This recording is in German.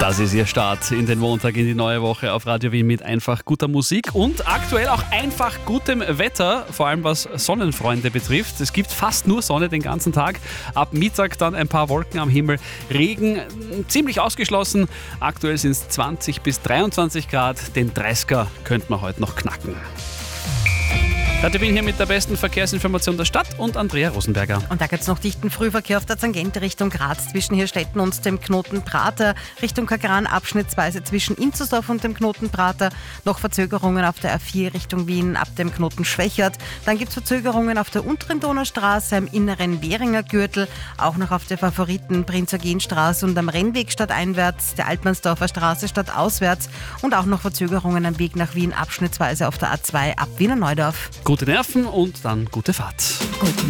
Das ist Ihr Start in den Montag, in die neue Woche auf Radio Wien mit einfach guter Musik und aktuell auch einfach gutem Wetter, vor allem was Sonnenfreunde betrifft. Es gibt fast nur Sonne den ganzen Tag. Ab Mittag dann ein paar Wolken am Himmel. Regen ziemlich ausgeschlossen. Aktuell sind es 20 bis 23 Grad. Den 30er könnte man heute noch knacken. Radio Wien hier mit der besten Verkehrsinformation der Stadt und Andrea Rosenberger. Und da gibt es noch dichten Frühverkehr auf der Tangente Richtung Graz zwischen Hirstetten und dem Knoten Prater. Richtung Kagran abschnittsweise zwischen Inzersdorf und dem Knoten Prater. Noch Verzögerungen auf der A4 Richtung Wien ab dem Knoten Schwächert. Dann gibt es Verzögerungen auf der unteren Donaustraße, im inneren Währinger Gürtel. Auch noch auf der Favoriten Prinz-Eugen-Straße und am Rennweg stadteinwärts, der Altmannsdorfer Straße stadtauswärts. Und auch noch Verzögerungen am Weg nach Wien abschnittsweise auf der A2 ab Wiener Neudorf. Gute Nerven und dann gute Fahrt. Guten